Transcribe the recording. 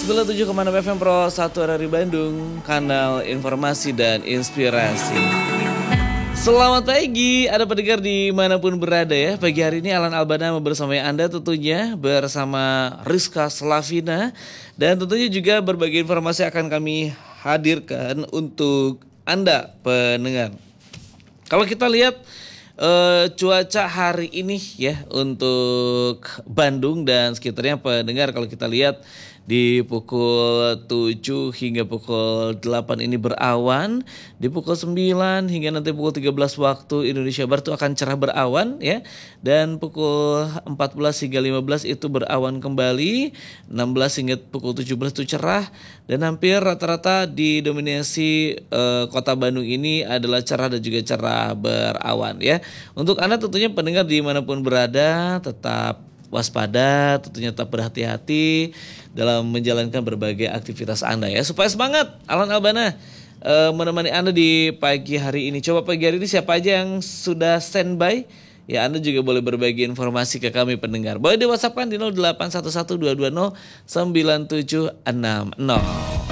97,6 FM Pro 1 dari Bandung, kanal informasi dan inspirasi. Selamat pagi, ada pendengar dimanapun berada ya. Pagi hari ini Alan Albana membersamai Anda tentunya bersama Rizka Slavina. Dan tentunya juga berbagai informasi akan kami hadirkan untuk Anda pendengar. Kalau kita lihat cuaca hari ini ya untuk Bandung dan sekitarnya pendengar, kalau kita lihat di pukul 7 hingga pukul 8 ini berawan, di pukul 9 hingga nanti pukul 13 waktu Indonesia Barat itu akan cerah berawan ya, dan pukul 14 hingga 15 itu berawan kembali, 16 hingga pukul 17 itu cerah, dan hampir rata-rata didominasi kota Bandung ini adalah cerah dan juga cerah berawan ya. Untuk Anda tentunya pendengar dimanapun berada, tetap waspada, tentunya tetap berhati-hati dalam menjalankan berbagai aktivitas Anda ya. Supaya semangat, Alan Albana menemani Anda di pagi hari ini. Coba pagi hari ini siapa aja yang sudah standby? Ya, Anda juga boleh berbagi informasi ke kami pendengar. Boleh di WhatsApp kan di 081122097660.